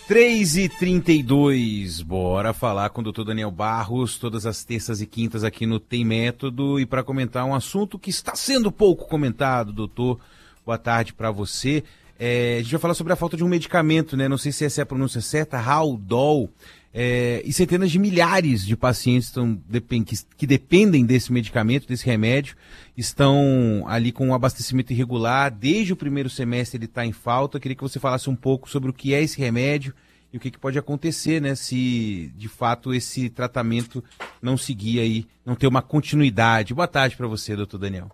3h32, bora falar com o Dr. Daniel Barros, todas as terças e quintas aqui no Tem Método, e para comentar um assunto que está sendo pouco comentado, doutor, boa tarde para você. A gente vai falar sobre a falta de um medicamento, né? Não sei se essa é a pronúncia certa, Haldol, e centenas de milhares de pacientes que dependem desse medicamento, desse remédio, estão ali com um abastecimento irregular. Desde o primeiro semestre ele está em falta. Eu queria que você falasse um pouco sobre o que é esse remédio e o que pode acontecer, né, se de fato esse tratamento não seguir aí, não ter uma continuidade. Boa tarde para você, doutor Daniel.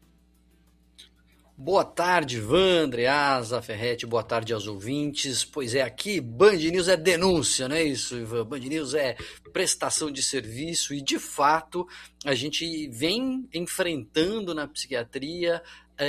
Boa tarde, Ivan, Andreasa, Ferretti, boa tarde aos ouvintes. Pois é, aqui Band News é denúncia, não é isso, Ivan? Band News é prestação de serviço e, de fato, a gente vem enfrentando na psiquiatria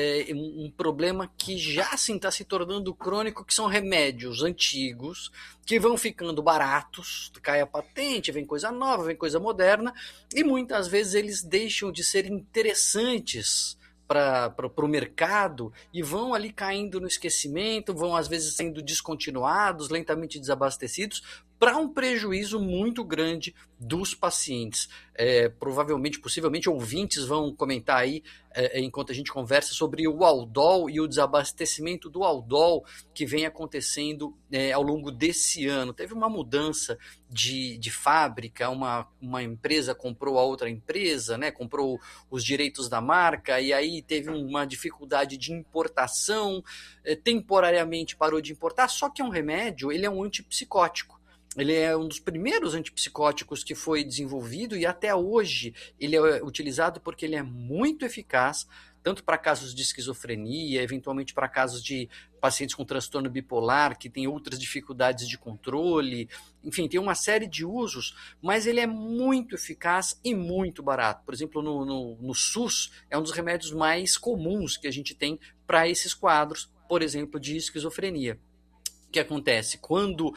um problema que já está se tornando crônico, que são remédios antigos, que vão ficando baratos, cai a patente, vem coisa nova, vem coisa moderna, e muitas vezes eles deixam de ser interessantes para o mercado e vão ali caindo no esquecimento, vão às vezes sendo descontinuados, lentamente desabastecidos, para um prejuízo muito grande dos pacientes. Possivelmente ouvintes vão comentar aí, enquanto a gente conversa, sobre o Haldol e o desabastecimento do Haldol que vem acontecendo ao longo desse ano. Teve uma mudança de fábrica, uma empresa comprou a outra empresa, né, comprou os direitos da marca, e aí teve uma dificuldade de importação, temporariamente parou de importar, só que é um remédio, ele é um antipsicótico. Ele é um dos primeiros antipsicóticos que foi desenvolvido e até hoje ele é utilizado porque ele é muito eficaz, tanto para casos de esquizofrenia, eventualmente para casos de pacientes com transtorno bipolar, que tem outras dificuldades de controle, enfim, tem uma série de usos, mas ele é muito eficaz e muito barato. Por exemplo, no SUS, é um dos remédios mais comuns que a gente tem para esses quadros, por exemplo, de esquizofrenia. O que acontece? Quando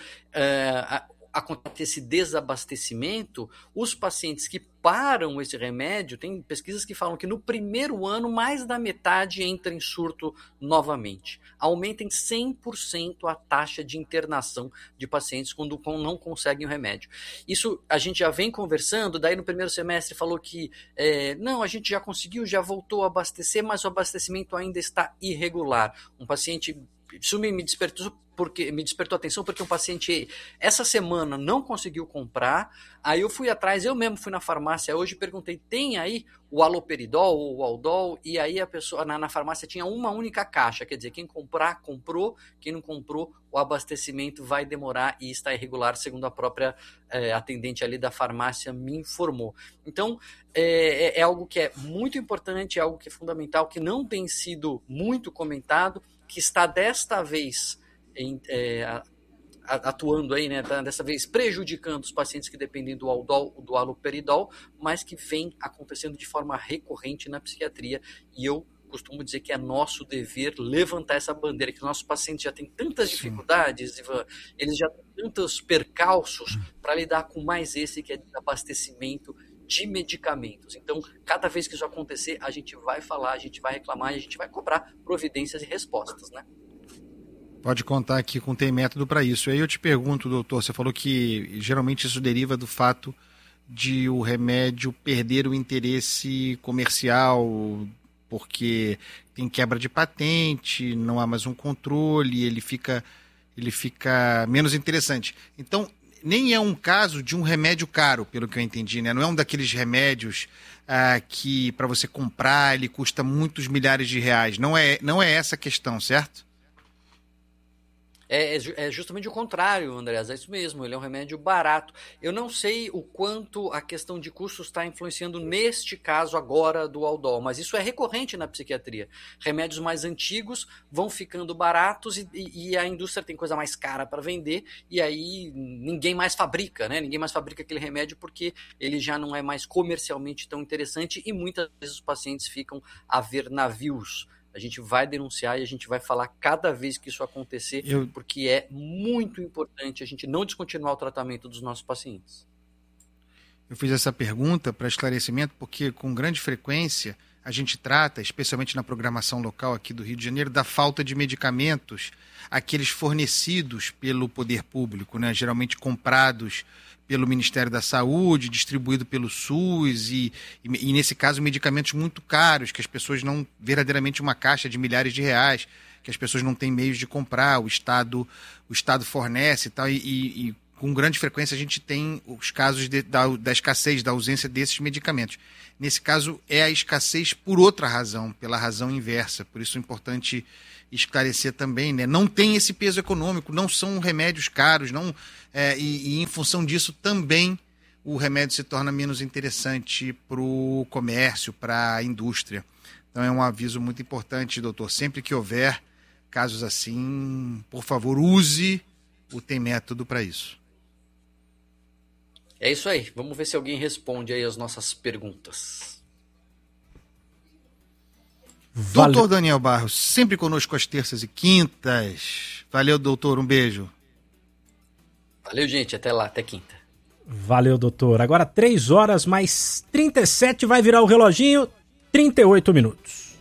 acontece esse desabastecimento, os pacientes que param esse remédio, tem pesquisas que falam que no primeiro ano, mais da metade entra em surto novamente. Aumenta em 100% a taxa de internação de pacientes quando não conseguem o remédio. Isso a gente já vem conversando, daí no primeiro semestre falou que não, a gente já conseguiu, já voltou a abastecer, mas o abastecimento ainda está irregular. Um paciente... Isso me despertou atenção porque um paciente essa semana não conseguiu comprar, aí eu fui atrás, eu mesmo fui na farmácia hoje e perguntei, tem aí o haloperidol ou o Haldol? E aí a pessoa na farmácia tinha uma única caixa, quer dizer, quem comprar, comprou, quem não comprou, o abastecimento vai demorar e está irregular, segundo a própria atendente ali da farmácia me informou. Então, é algo que é muito importante, é algo que é fundamental, que não tem sido muito comentado, que está desta vez atuando aí, né, dessa vez prejudicando os pacientes que dependem do Haldol, do haloperidol, mas que vem acontecendo de forma recorrente na psiquiatria, e eu costumo dizer que é nosso dever levantar essa bandeira, que os nossos pacientes já têm tantas dificuldades, Ivan, eles já têm tantos percalços para lidar com mais esse, que é desabastecimento de medicamentos. Então, cada vez que isso acontecer, a gente vai falar, a gente vai reclamar e a gente vai cobrar providências e respostas, né? Pode contar aqui com Tem Método para isso. Aí eu te pergunto, doutor, você falou que geralmente isso deriva do fato de o remédio perder o interesse comercial, porque tem quebra de patente, não há mais um controle, ele fica menos interessante. Então, nem é um caso de um remédio caro, pelo que eu entendi, né? Não é um daqueles remédios que para você comprar ele custa muitos milhares de reais. Não é essa a questão, certo? É justamente o contrário, Andrés, é isso mesmo, ele é um remédio barato. Eu não sei o quanto a questão de custos está influenciando neste caso agora do Haldol, mas isso é recorrente na psiquiatria. Remédios mais antigos vão ficando baratos e a indústria tem coisa mais cara para vender, e aí ninguém mais fabrica, né? Ninguém mais fabrica aquele remédio porque ele já não é mais comercialmente tão interessante e muitas vezes os pacientes ficam a ver navios. A gente vai denunciar e a gente vai falar cada vez que isso acontecer, porque é muito importante a gente não descontinuar o tratamento dos nossos pacientes. Eu fiz essa pergunta para esclarecimento porque, com grande frequência, a gente trata, especialmente na programação local aqui do Rio de Janeiro, da falta de medicamentos, aqueles fornecidos pelo poder público, né? Geralmente comprados pelo Ministério da Saúde, distribuído pelo SUS e nesse caso, medicamentos muito caros, que as pessoas não, verdadeiramente uma caixa de milhares de reais, que as pessoas não têm meios de comprar, o Estado fornece e tal, e com grande frequência a gente tem os casos da escassez, da ausência desses medicamentos. Nesse caso, é a escassez por outra razão, pela razão inversa. Por isso é importante esclarecer também, né? Não tem esse peso econômico, não são remédios caros, e em função disso também o remédio se torna menos interessante para o comércio, para a indústria. Então é um aviso muito importante, doutor. Sempre que houver casos assim, por favor, use o Tem Método para isso. É isso aí. Vamos ver se alguém responde aí as nossas perguntas. Valeu. Doutor Daniel Barros, sempre conosco às terças e quintas. Valeu, doutor. Um beijo. Valeu, gente. Até lá, até quinta. Valeu, doutor. Agora 3 horas mais 37, vai virar o reloginho, 38 minutos.